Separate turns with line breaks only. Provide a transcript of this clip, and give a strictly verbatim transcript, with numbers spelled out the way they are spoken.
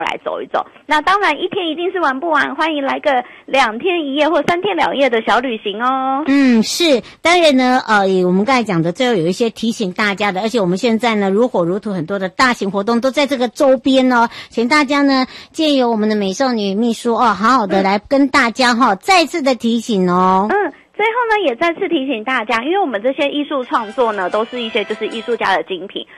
来走一走。那当然一天一定是玩不完，欢迎来个两天一夜或三天两夜的小旅行哦。
嗯，是，当然呢，呃，我们刚才讲的最后有一些提醒大家的，而且我们现在呢如火如荼，很多的大型活动都在这个周边哦，请大家呢借由我们的美少女秘书哦，好好的来跟大家哈、哦、再次的提醒哦。
嗯。最后呢，也再次提醒大家，因为我们这些艺术创作呢，都是一些就是艺术家的精品，